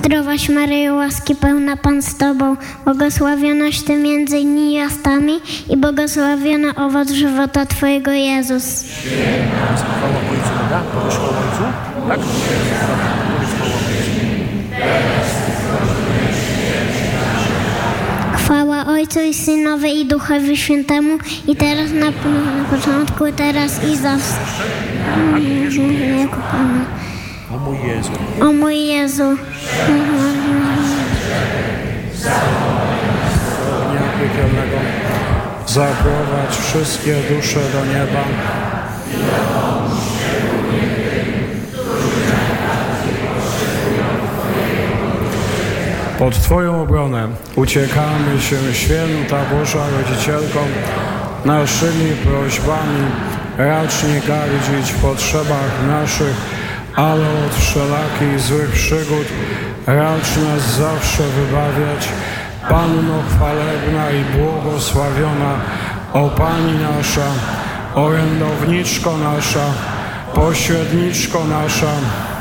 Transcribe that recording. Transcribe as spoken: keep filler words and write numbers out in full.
Zdrowaś Maryjo, łaski pełna Pan z Tobą, błogosławionaś Ty między niewiastami i błogosławiony owoc żywota Twojego, Jezus. Chwała Ojcu, da? Powiesz chwała Ojcu? Tak? Powiedz chwała Ojcu. Chwała Ojcu i Synowi i Duchowi Świętemu, i teraz na, na początku, i teraz i zawsze. Jako Pana. O mój Jezu. O mój Jezu. Dnia piekielnego zaprowadź wszystkie dusze do nieba. Pod Twoją obronę uciekamy się, Święta Boża Rodzicielko, naszymi prośbami racz nie gardzić w potrzebach naszych, ale od wszelakich złych przygód racz nas zawsze wybawiać. Panno chwalebna i błogosławiona, o Pani nasza, orędowniczko nasza, pośredniczko nasza,